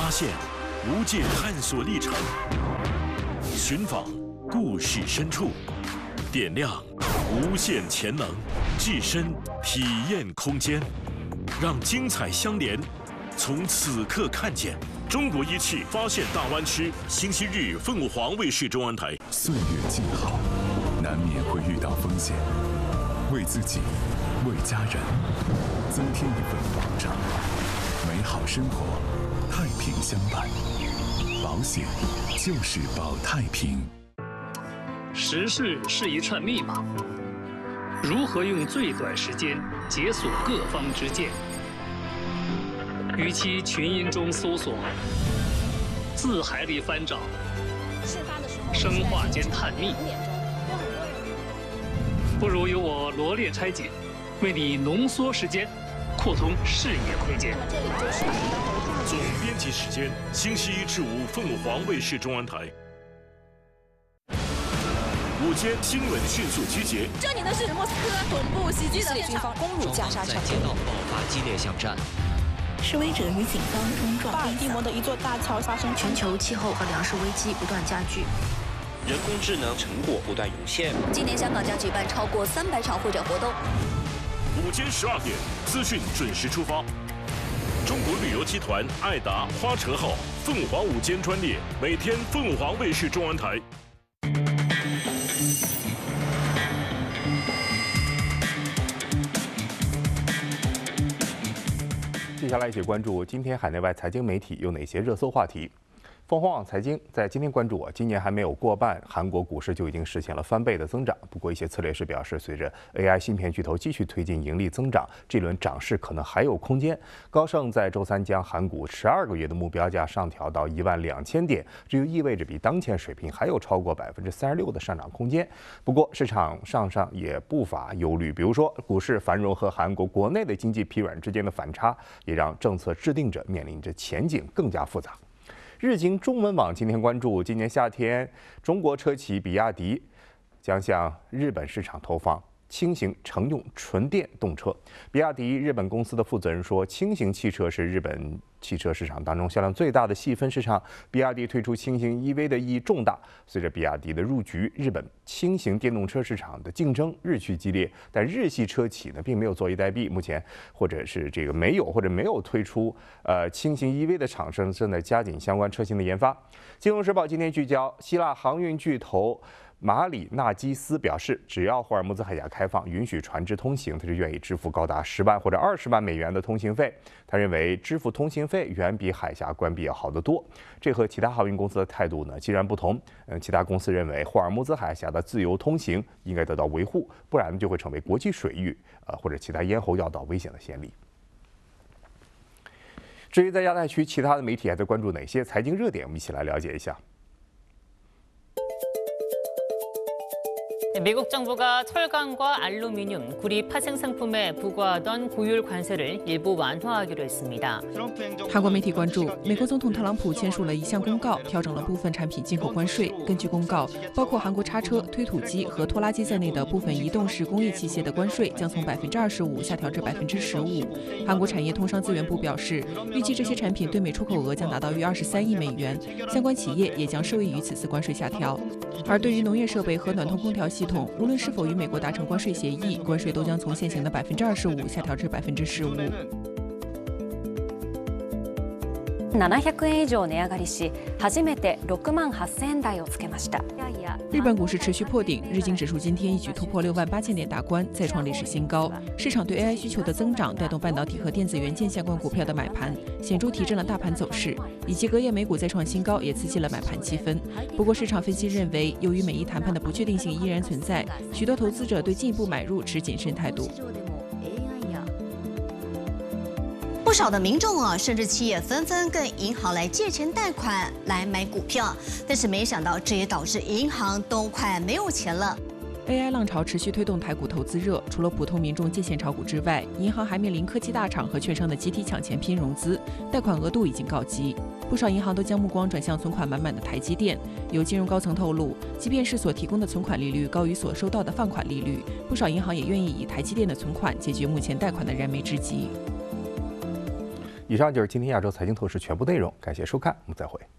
发现无界探索历程，寻访故事深处，点亮无限潜能，置身体验空间，让精彩相连。从此刻看见中国仪器发现大湾区，星期日凤凰卫视中文台。 岁月静好，难免会遇到风险，为自己，为家人，增添一份保障。美好生活，太平相伴，保险就是保太平。 时事是一串密码，如何用最短时间解锁各方之见？与其群音中搜索，字海里翻找，生化间探秘，不如由我罗列拆解，为你浓缩时间，扩通视野空间。 总编辑时间：星期一至五，凤凰卫视中文台。午间新闻迅速集结。 这里呢是莫斯科恐怖袭击的军方攻入加沙城， 在街道爆发激烈巷战。 示威者与警方冲撞。 巴尔的摩的一座大桥发生全球气候和粮食危机不断加剧， 人工智能成果不断涌现。 今年香港将举办超过300场会展活动。 午间12点，资讯准时出发。中国旅游集团爱达花车号凤凰午间专列，每天凤凰卫视中文台。 接下来一起关注今天海内外财经媒体有哪些热搜话题。凤凰网财经在今天关注今年还没有过半，韩国股市就已经实现了翻倍的增长。不过，一些策略师表示，随着 AI 芯片巨头继续推进盈利增长，这轮涨势可能还有空间。高盛在周三将韩股12个月的目标价上调到12000点，这就意味着比当前水平还有超过36%的上涨空间。不过，市场上也不乏忧虑，比如说股市繁荣和韩国国内的经济疲软之间的反差，也让政策制定者面临着前景更加复杂。日经中文网今天关注，今年夏天，中国车企比亚迪将向日本市场投放轻型乘用纯电动车。比亚迪日本公司的负责人说，轻型汽车是日本汽车市场当中销量最大的细分市场。比亚迪推出轻型 EV 的意义重大。随着比亚迪的入局，日本轻型电动车市场的竞争日趋激烈，但日系车企呢并没有坐以待毙，目前或者是没有推出轻型 EV 的厂商正在加紧相关车型的研发。金融时报今天聚焦希腊航运巨头马里纳基斯表示，只要霍尔木兹海峡开放，允许船只通行，他就愿意支付高达10万或者20万美元的通行费。他认为支付通行费远比海峡关闭要好得多。这和其他航运公司的态度呢截然不同。其他公司认为霍尔木兹海峡的自由通行应该得到维护，不然就会成为国际水域或者其他咽喉要道危险的先例。至于在亚太区，其他的媒体还在关注哪些财经热点？我们一起来了解一下。 미국 정부가 철강과 알루미늄, 구리 파생 상품에 부과하던 고율 관세를 일부 완화하기로 했습니다. 韩国媒体关注，美国总统特朗普签署了一项公告，调整了部分产品进口关税。根据公告，包括韩国叉车、推土机和拖拉机在内的部分移动式工业器械的关税将从25%下调至15%。韩国产业通商资源部表示，预计这些产品对美出口额将达到约23亿美元，相关企业也将受益于此次关税下调。而对于农业设备和暖通空调系统，无论是否与美国达成关税协议，关税都将从现行的25%下调至15%。 700円以上値上がりし、初めて6万8000円台をつけました。 日本股市持续破顶，日经指数今天一举突破68000点大关，再创历史新高。市场对 AI 需求的增长带动半导体和电子元件相关股票的买盘，显著提振了大盘走势。以及隔夜美股再创新高，也刺激了买盘气氛。不过，市场分析认为，由于美伊谈判的不确定性依然存在，许多投资者对进一步买入持谨慎态度。 不少的民众甚至企业纷纷跟银行来借钱贷款来买股票，但是没想到这也导致银行都快没有钱了。 AI 浪潮持续推动台股投资热，除了普通民众借钱炒股之外，银行还面临科技大厂和券商的集体抢钱拼融资，贷款额度已经告急。不少银行都将目光转向存款满满的台积电。有金融高层透露，即便是所提供的存款利率高于所收到的放款利率，不少银行也愿意以台积电的存款解决目前贷款的燃眉之急。 以上就是今天亚洲财经透视全部内容，感谢收看，我们再会。